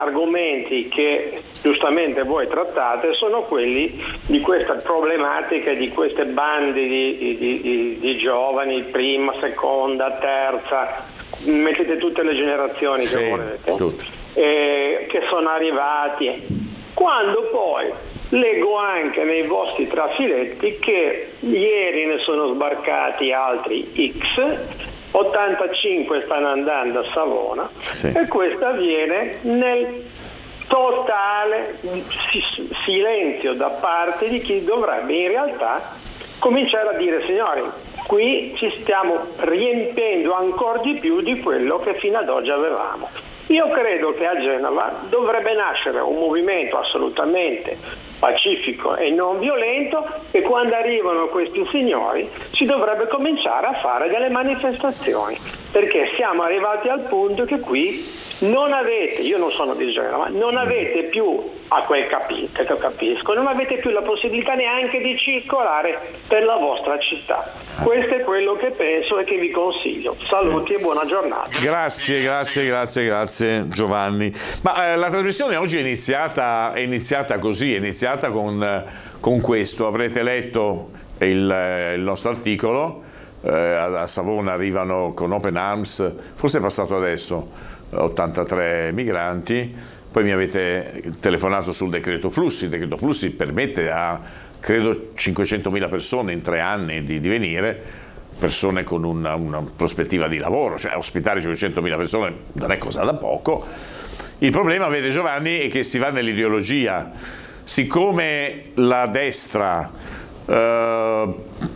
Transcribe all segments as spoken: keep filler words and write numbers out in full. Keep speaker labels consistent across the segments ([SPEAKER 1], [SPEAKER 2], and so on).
[SPEAKER 1] argomenti che giustamente voi trattate sono quelli di questa problematica, di queste bande di, di, di, di giovani, prima, seconda, terza, mettete tutte le generazioni che
[SPEAKER 2] sì,
[SPEAKER 1] volete, eh, che sono arrivati. Quando poi leggo anche nei vostri trafiletti che ieri ne sono sbarcati altri X, ottantacinque stanno andando a Savona, sì. E questo avviene nel totale silenzio da parte di chi dovrebbe in realtà cominciare a dire: signori, qui ci stiamo riempendo ancora di più di quello che fino ad oggi avevamo. Io credo che a Genova dovrebbe nascere un movimento assolutamente pacifico e non violento, e quando arrivano questi signori si dovrebbe cominciare a fare delle manifestazioni, perché siamo arrivati al punto che qui non avete, io non sono di Genova, non avete più, a quel capi, che capisco, non avete più la possibilità neanche di circolare per la vostra città. Questo è quello che penso e che vi consiglio. Saluti e buona giornata.
[SPEAKER 2] Grazie, grazie, grazie, grazie Giovanni. Ma eh, la trasmissione oggi è iniziata, è iniziata così, è iniziata con, con questo. Avrete letto il, il nostro articolo, eh, a Savona arrivano con Open Arms, forse è passato adesso, ottantatré migranti, poi mi avete telefonato sul decreto flussi. Il decreto flussi permette a, credo, cinquecentomila persone in tre anni di, di venire, persone con una, una prospettiva di lavoro, cioè ospitare cinquecentomila persone non è cosa da poco. Il problema, vede Giovanni, è che si va nell'ideologia. Siccome la destra, eh,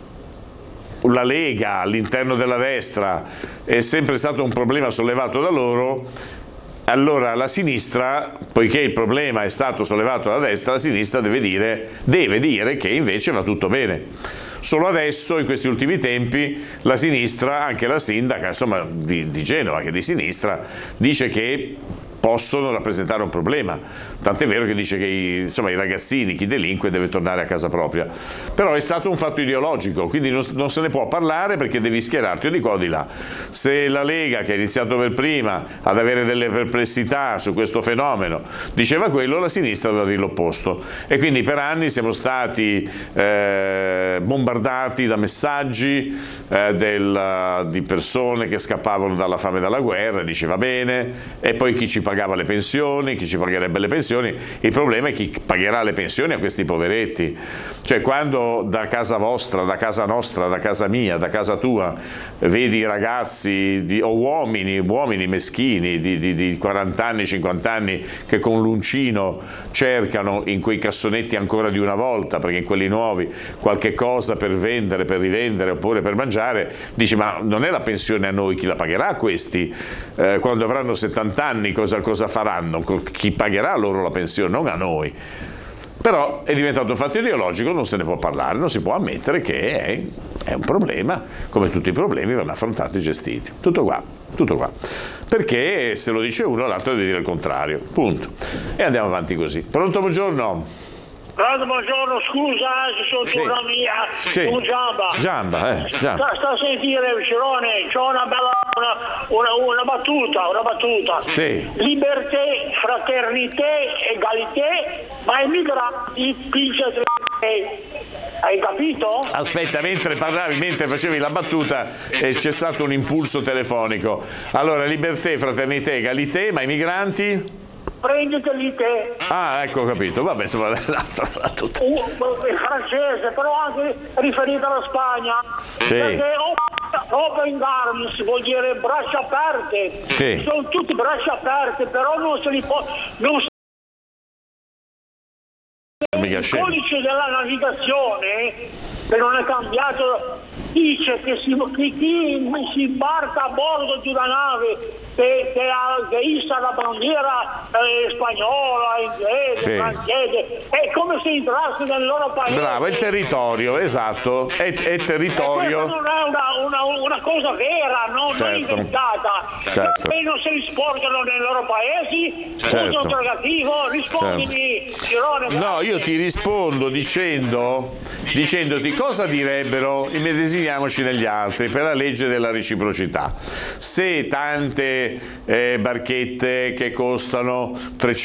[SPEAKER 2] la Lega all'interno della destra è sempre stato un problema sollevato da loro, allora la sinistra, poiché il problema è stato sollevato dalla destra, la sinistra deve dire, deve dire che invece va tutto bene. Solo adesso, in questi ultimi tempi, la sinistra, anche la sindaca, insomma, di, di Genova, che è di sinistra, dice che possono rappresentare un problema, tant'è vero che dice che i, insomma, i ragazzini, chi delinque deve tornare a casa propria. Però è stato un fatto ideologico, quindi non, non se ne può parlare, perché devi schierarti o di qua o di là. Se la Lega, che ha iniziato per prima ad avere delle perplessità su questo fenomeno, diceva quello, la sinistra doveva dire l'opposto, e quindi per anni siamo stati eh, bombardati da messaggi eh, del, di persone che scappavano dalla fame e dalla guerra, diceva bene, e poi chi ci pagava le pensioni, chi ci pagherebbe le pensioni. Il problema è chi pagherà le pensioni a questi poveretti. Cioè, quando da casa vostra, da casa nostra, da casa mia, da casa tua vedi ragazzi di, o uomini, uomini meschini di, di, di quaranta anni, cinquanta anni che con l'uncino cercano in quei cassonetti ancora di una volta, perché in quelli nuovi qualche cosa per vendere, per rivendere oppure per mangiare, dici: ma non è la pensione a noi, chi la pagherà a questi? Eh, quando avranno settanta anni cosa, cosa faranno? Chi pagherà loro la pensione, non a noi. Però è diventato un fatto ideologico, non se ne può parlare, non si può ammettere che è, è un problema, come tutti i problemi vanno affrontati e gestiti. Tutto qua, tutto qua. Perché se lo dice uno, l'altro deve dire il contrario, punto. E andiamo avanti così. Pronto, buongiorno.
[SPEAKER 3] Pronto, buongiorno, scusa se sono
[SPEAKER 2] sì.
[SPEAKER 3] torna via,
[SPEAKER 2] sì.
[SPEAKER 3] sono Giamba.
[SPEAKER 2] Giamba, eh, Giamba.
[SPEAKER 3] Sta, sta a sentire, Cirone, c'ho una bella, una, una, una battuta, una battuta.
[SPEAKER 2] Sì.
[SPEAKER 3] Libertà, fraternità, egalité, ma i migranti, pince hai capito?
[SPEAKER 2] Aspetta, mentre parlavi, mentre facevi la battuta, eh, c'è stato un impulso telefonico. Allora, libertà, fraternità, egalité, ma i migranti?
[SPEAKER 3] Prenditeli te.
[SPEAKER 2] Ah, ecco, ho capito. Vabbè, insomma, l'altra battuta.
[SPEAKER 3] Uh, il francese, però anche riferito alla Spagna.
[SPEAKER 2] Sì.
[SPEAKER 3] Perché open arms vuol dire braccia aperte.
[SPEAKER 2] Sì.
[SPEAKER 3] Sono tutti braccia aperte, però non se li può. Non
[SPEAKER 2] mica
[SPEAKER 3] il codice della navigazione, che non è cambiato, dice che si, chi, chi si imbarca a bordo di una nave che, che, ha, che issa la bandiera eh, spagnola, inglese,
[SPEAKER 2] sì.
[SPEAKER 3] francese, è come se entrasse nel loro paese.
[SPEAKER 2] Bravo, è il territorio, esatto, è, è territorio.
[SPEAKER 3] E questa non è una, una, una cosa vera, non,
[SPEAKER 2] certo.
[SPEAKER 3] non inventata.
[SPEAKER 2] Certo.
[SPEAKER 3] E non si risportano nei loro paesi?
[SPEAKER 2] Certo.
[SPEAKER 3] Punto interrogativo, rispondimi, Girone.
[SPEAKER 2] No, io ti rispondo dicendo, dicendoti cosa direbbero, immedesimiamoci negli altri, per la legge della reciprocità. Se tante eh, barchette che costano trecento